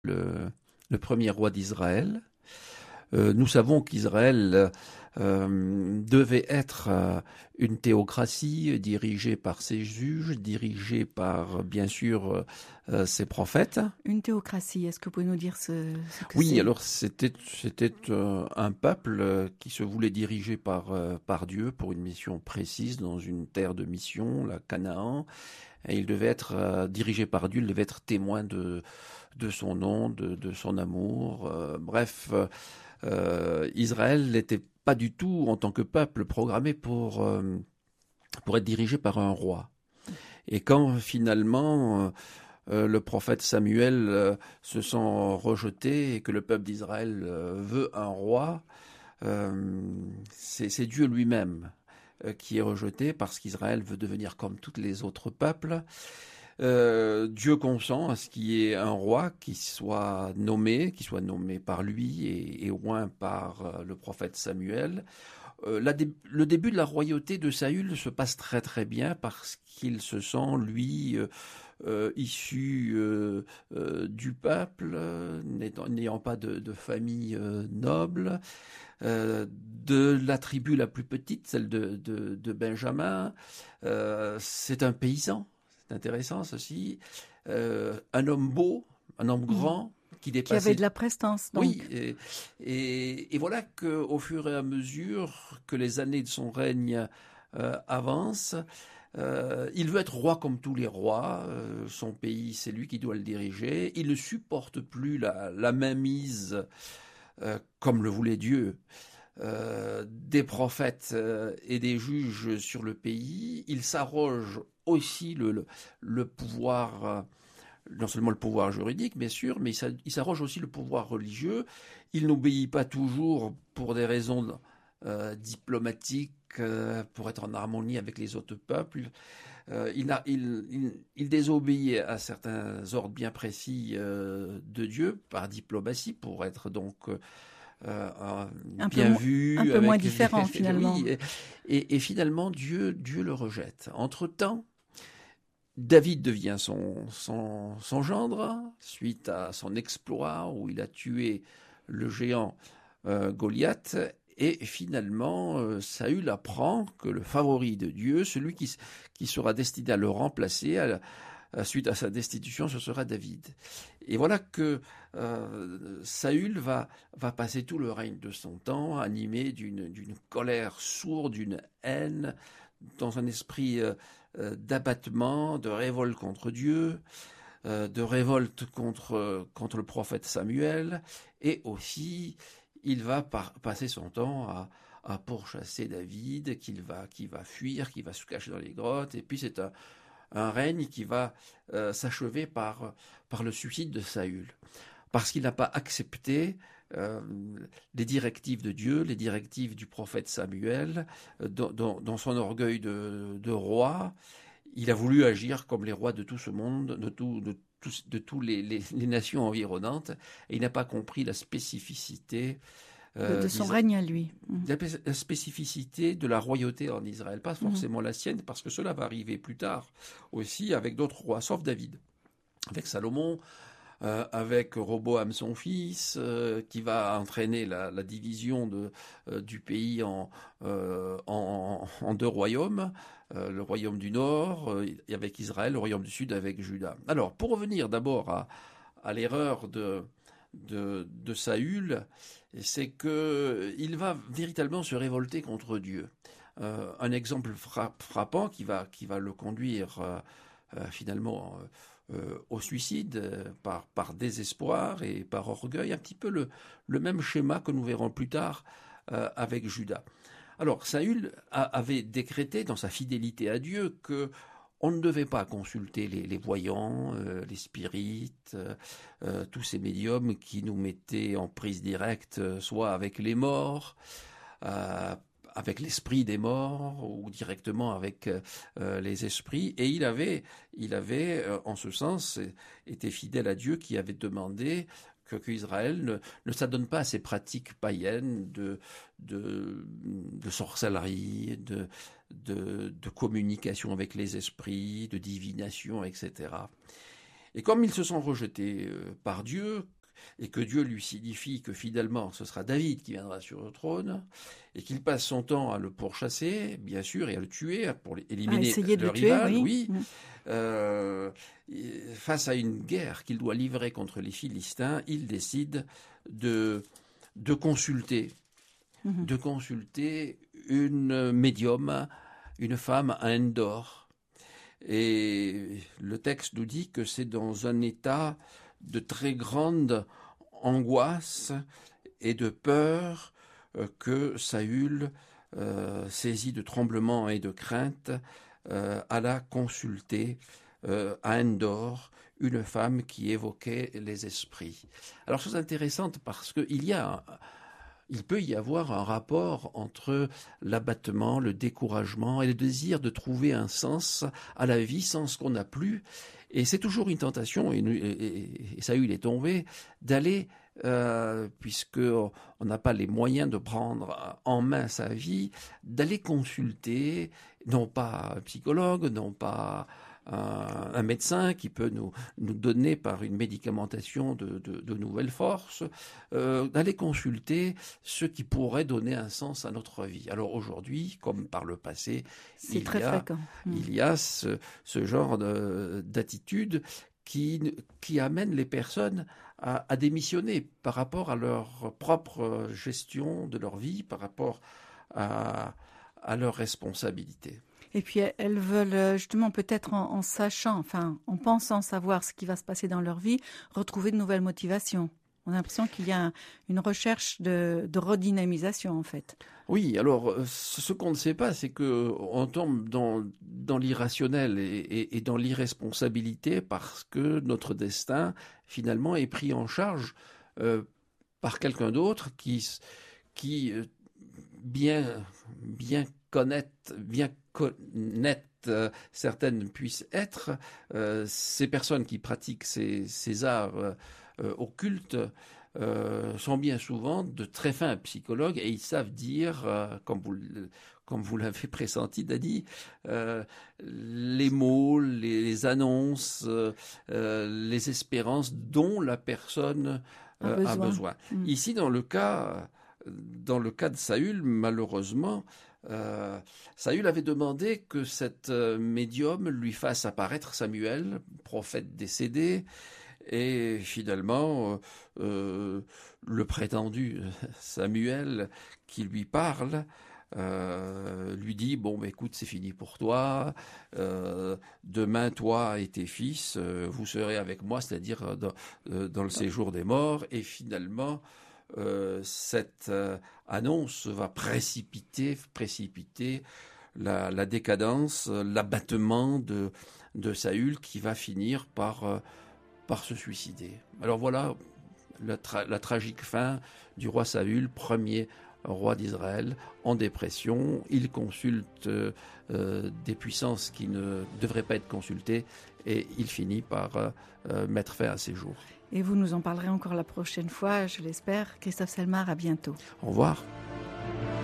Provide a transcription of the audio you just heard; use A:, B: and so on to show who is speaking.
A: le premier roi d'Israël. Nous savons qu'Israël devait être une théocratie dirigée par ses juges, dirigée par, bien sûr, ses prophètes.
B: Une théocratie, est-ce que vous pouvez nous dire ce que c'est?
A: Oui, alors c'était un peuple qui se voulait dirigé par Dieu pour une mission précise dans une terre de mission, la Canaan. Et il devait être dirigé par Dieu, il devait être témoin de son nom, de son amour. Bref, Israël n'était pas du tout, en tant que peuple, programmé pour être dirigé par un roi. Et quand finalement le prophète Samuel se sent rejeté et que le peuple d'Israël veut un roi, c'est Dieu lui-même qui est rejeté parce qu'Israël veut devenir comme tous les autres peuples. Dieu consent à ce qu'il y ait un roi qui soit nommé par lui et au moins par le prophète Samuel. Le début de la royauté de Saül se passe très très bien parce qu'il se sent, lui, issu du peuple, n'ayant pas de famille noble, de la tribu la plus petite, celle de Benjamin. C'est un paysan, c'est intéressant ceci. Un homme beau, un homme grand, qui dépassait...
B: Qui avait de la prestance, donc.
A: Oui, et voilà qu'au fur et à mesure que les années de son règne avancent, il veut être roi comme tous les rois. Son pays, c'est lui qui doit le diriger. Il ne supporte plus la mainmise, comme le voulait Dieu, des prophètes et des juges sur le pays. Il s'arroge aussi le pouvoir, non seulement le pouvoir juridique, bien sûr, mais il s'arroge aussi le pouvoir religieux. Il n'obéit pas toujours pour des raisons diplomatiques, pour être en harmonie avec les autres peuples. Il désobéit à certains ordres bien précis de Dieu par diplomatie pour être donc bien vu.
B: Un peu moins différent finalement.
A: Oui, et finalement Dieu le rejette. Entre-temps, David devient son gendre suite à son exploit où il a tué le géant Goliath. Et finalement, Saül apprend que le favori de Dieu, celui qui sera destiné à le remplacer suite à sa destitution, ce sera David. Et voilà que Saül va passer tout le règne de son temps animé d'une colère sourde, d'une haine, dans un esprit d'abattement, de révolte contre Dieu, de révolte contre le prophète Samuel, et aussi il va passer son temps à pourchasser David, qui va fuir, qui va se cacher dans les grottes, et puis c'est un règne qui va s'achever par le suicide de Saül, parce qu'il n'a pas accepté les directives de Dieu, les directives du prophète Samuel, dans son orgueil de roi. Il a voulu agir comme les rois de tout ce monde, de toutes les nations environnantes, et il n'a pas compris la spécificité
B: de son règne à lui.
A: La spécificité de la royauté en Israël, pas forcément la sienne, parce que cela va arriver plus tard aussi avec d'autres rois, sauf David, avec Salomon, avec Roboam son fils, qui va entraîner la division du pays en deux royaumes, le royaume du nord avec Israël, le royaume du sud avec Juda. Alors, pour revenir d'abord à l'erreur de Saül, c'est qu'il va véritablement se révolter contre Dieu. Un exemple frappant qui va le conduire finalement au suicide par désespoir et par orgueil, un petit peu le même schéma que nous verrons plus tard avec Juda. Alors, Saül avait décrété dans sa fidélité à Dieu que on ne devait pas consulter les voyants, les spirites, tous ces médiums qui nous mettaient en prise directe, soit avec les morts, avec l'esprit des morts, ou directement avec les esprits. Et il avait en ce sens, été fidèle à Dieu qui avait demandé qu'Israël ne s'adonne pas à ces pratiques païennes de sorcellerie, de communication avec les esprits, de divination, etc. Et comme il se sent rejeté par Dieu, et que Dieu lui signifie que finalement ce sera David qui viendra sur le trône, et qu'il passe son temps à le pourchasser, bien sûr, et à le tuer pour éliminer le rival, oui. Face à une guerre qu'il doit livrer contre les Philistins, il décide de consulter une médium, une femme à Endor. Et le texte nous dit que c'est dans un état de très grande angoisse et de peur que Saül, saisi de tremblement et de crainte, alla consulter à Endor une femme qui évoquait les esprits. Alors, chose intéressante parce qu'il peut y avoir un rapport entre l'abattement, le découragement et le désir de trouver un sens à la vie, sens qu'on n'a plus. Et c'est toujours une tentation, et Saül est tombé, d'aller, puisqu'on n'a pas les moyens de prendre en main sa vie, d'aller consulter, non pas un psychologue, non pas un médecin qui peut nous donner par une médicamentation de nouvelles forces, d'aller consulter ce qui pourrait donner un sens à notre vie. Alors aujourd'hui, comme par le passé,
B: c'est très fréquent.
A: Il y a ce genre d'attitude qui amène les personnes à démissionner par rapport à leur propre gestion de leur vie, par rapport à leurs responsabilités.
B: Et puis elles veulent justement peut-être en sachant, enfin en pensant savoir ce qui va se passer dans leur vie, retrouver de nouvelles motivations. On a l'impression qu'il y a une recherche de redynamisation en fait.
A: Oui, alors ce qu'on ne sait pas, c'est qu'on tombe dans l'irrationnel et dans l'irresponsabilité parce que notre destin finalement est pris en charge par quelqu'un d'autre qui bien connaître certaines puissent être, ces personnes qui pratiquent ces arts occultes sont bien souvent de très fins psychologues et ils savent dire, comme vous l'avez pressenti, Dany, les mots, les annonces, les espérances dont la personne a besoin. Ici, dans le cas de Saül, malheureusement, Saül avait demandé que cette médium lui fasse apparaître Samuel, prophète décédé, et finalement le prétendu Samuel qui lui parle lui dit écoute, c'est fini pour toi, demain toi et tes fils vous serez avec moi, c'est-à-dire dans le séjour des morts. Et finalement cette annonce va précipiter la décadence, l'abattement de Saül qui va finir par se suicider. Alors voilà la tragique fin du roi Saül, premier roi d'Israël, en dépression. Il consulte des puissances qui ne devraient pas être consultées et il finit par mettre fin à ses jours.
B: Et vous nous en parlerez encore la prochaine fois, je l'espère. Christophe Selmar, à bientôt.
A: Au revoir.